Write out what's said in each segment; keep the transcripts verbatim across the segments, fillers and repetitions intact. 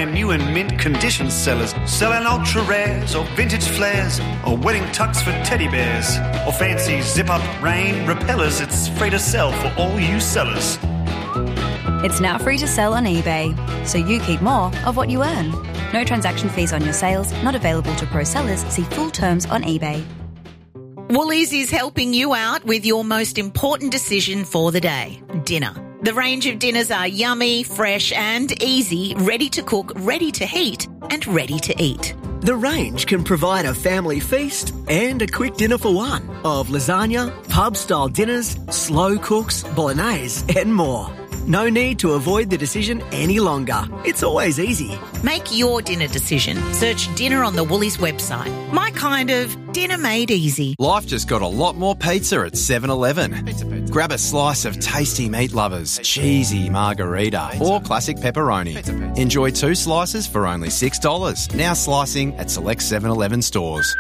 brand new and mint condition sellers, selling ultra rares or vintage flares, or wedding tucks for teddy bears, or fancy zip-up rain repellers. It's free to sell for all you sellers. It's now free to sell on eBay, so you keep more of what you earn. No transaction fees on your sales, not available to pro sellers. See full terms on eBay. Woolies is helping you out with your most important decision for the day, dinner. The range of dinners are yummy, fresh and easy, ready to cook, ready to heat and ready to eat. The range can provide a family feast and a quick dinner for one of lasagna, pub-style dinners, slow cooks, bolognese and more. No need to avoid the decision any longer. It's always easy. Make your dinner decision. Search dinner on the Woolies website. My kind of dinner made easy. Life just got a lot more pizza at seven eleven. Grab a slice of tasty meat lovers, cheesy margarita or classic pepperoni. Enjoy two slices for only six dollars. Now slicing at select seven eleven stores.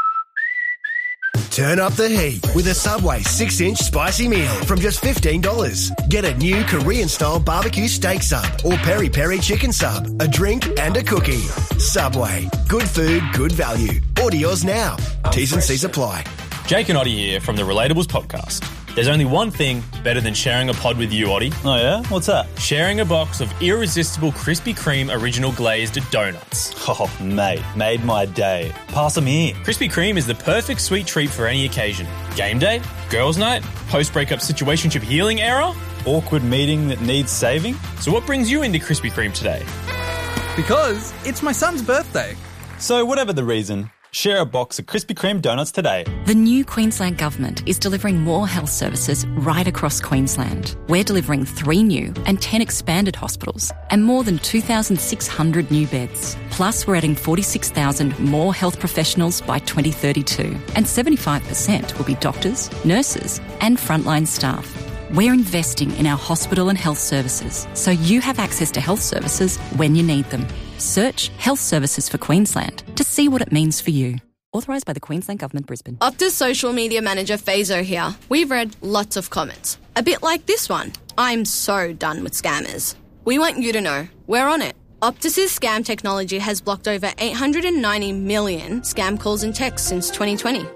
Turn up the heat with a Subway six inch spicy meal from just fifteen dollars. Get a new Korean-style barbecue steak sub or peri-peri chicken sub, a drink and a cookie. Subway. Good food, good value. Order yours now. T's and C's apply. Jake and Oddie here from the Relatables podcast. There's only one thing better than sharing a pod with you, Oddie. Oh yeah? What's that? Sharing a box of irresistible Krispy Kreme original glazed donuts. Oh, mate, made my day. Pass them here. Krispy Kreme is the perfect sweet treat for any occasion. Game day, girls' night, post-breakup situationship healing era, awkward meeting that needs saving. So what brings you into Krispy Kreme today? Because it's my son's birthday. So whatever the reason, share a box of Krispy Kreme donuts today. The new Queensland Government is delivering more health services right across Queensland. We're delivering three new and ten expanded hospitals and more than two thousand six hundred new beds. Plus, we're adding forty-six thousand more health professionals by twenty thirty-two, and seventy-five percent will be doctors, nurses and frontline staff. We're investing in our hospital and health services so you have access to health services when you need them. Search Health Services for Queensland to see what it means for you. Authorised by the Queensland Government, Brisbane. Optus social media manager Fazo here. We've read lots of comments. A bit like this one. I'm so done with scammers. We want you to know we're on it. Optus's scam technology has blocked over eight hundred ninety million scam calls and texts since twenty twenty.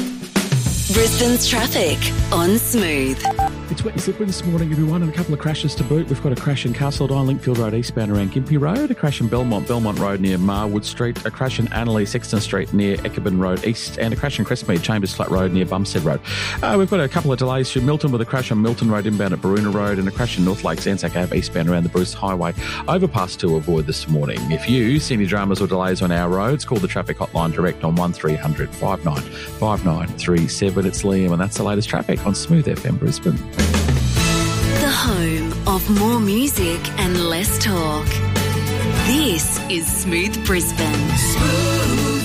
Brisbane's traffic on Smooth. It's wet and slippery this morning, everyone, and a couple of crashes to boot. We've got a crash in Castledine, Linkfield Road eastbound around Gympie Road, a crash in Belmont, Belmont Road near Marwood Street, a crash in Annerley, Sexton Street near Eckerburn Road east, and a crash in Crestmead, Chambers Flat Road near Bumstead Road. Uh, we've got a couple of delays through Milton with a crash on Milton Road inbound at Baroona Road and a crash in North Lakes, Anzac Ave eastbound around the Bruce Highway overpass to avoid this morning. If you see any dramas or delays on our roads, call the traffic hotline direct on one three hundred five nine five nine three seven. It's Liam, and that's the latest traffic on Smooth F M Brisbane. The home of more music and less talk. This is Smooth Brisbane. Smooth.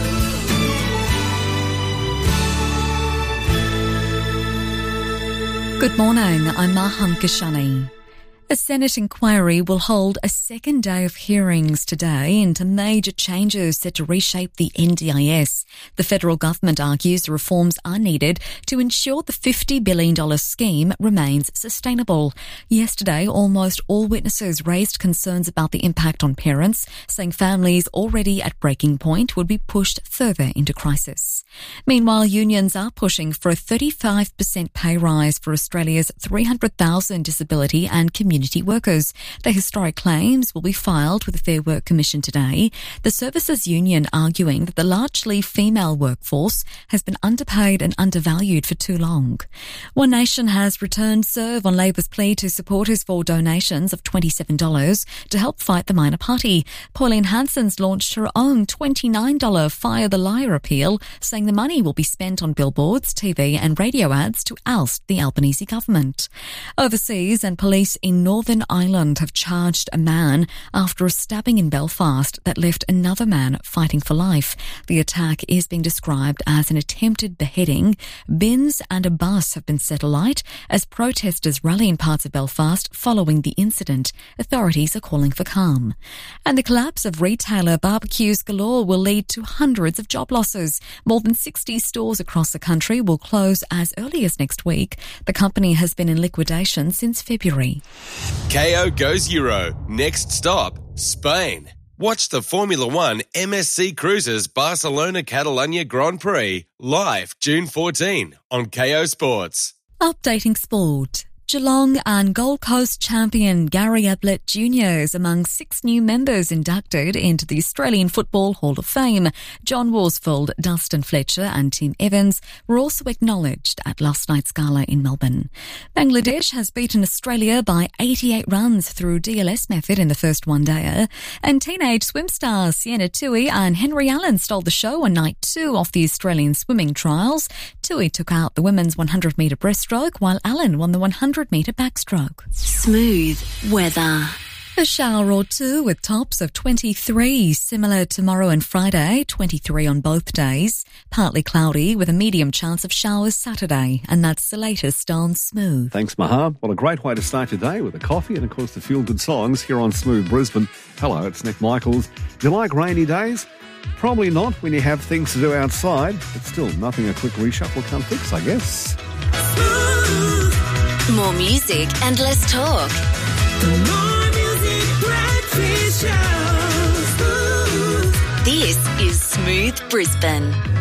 Good morning, I'm Mahan Kashani. A Senate inquiry will hold a second day of hearings today into major changes set to reshape the N D I S. The federal government argues the reforms are needed to ensure the fifty billion dollars scheme remains sustainable. Yesterday, almost all witnesses raised concerns about the impact on parents, saying families already at breaking point would be pushed further into crisis. Meanwhile, unions are pushing for a thirty-five percent pay rise for Australia's three hundred thousand disability and community workers. The historic claims will be filed with the Fair Work Commission today. The Services Union arguing that the largely female workforce has been underpaid and undervalued for too long. One Nation has returned serve on Labor's plea to supporters for donations of twenty-seven dollars to help fight the minor party. Pauline Hanson's launched her own twenty-nine dollars Fire the Liar appeal, saying the money will be spent on billboards, T V and radio ads to oust the Albanese government. Overseas, and police in Northern Ireland have charged a man after a stabbing in Belfast that left another man fighting for life. The attack is being described as an attempted beheading. Bins and a bus have been set alight as protesters rally in parts of Belfast following the incident. Authorities are calling for calm. And the collapse of retailer Barbecues Galore will lead to hundreds of job losses. More than sixty stores across the country will close as early as next week. The company has been in liquidation since February. K O goes Euro. Next stop, Spain. Watch the Formula One M S C Cruises Barcelona Catalunya Grand Prix live June fourteenth on K O Sports. Updating sport. Geelong and Gold Coast champion Gary Ablett Junior is among six new members inducted into the Australian Football Hall of Fame. John Worsfold, Dustin Fletcher and Tim Evans were also acknowledged at last night's gala in Melbourne. Bangladesh has beaten Australia by eighty-eight runs through D L S method in the first one-dayer. And teenage swim stars Sienna Tui and Henry Allen stole the show on night two of the Australian swimming trials. Tui took out the women's one hundred metre breaststroke while Allen won the one hundred metre backstroke. Smooth weather. A shower or two with tops of twenty-three, similar tomorrow and Friday, twenty-three on both days. Partly cloudy with a medium chance of showers Saturday, and that's the latest on Smooth. Thanks, Maha. Well, a great way to start your day with a coffee and, of course, the feel-good songs here on Smooth Brisbane. Hello, it's Nick Michaels. Do you like rainy days? Probably not when you have things to do outside, but still, nothing a quick reshuffle can't fix, I guess. More music and less talk. More music, breakfast show. This is Smooth Brisbane.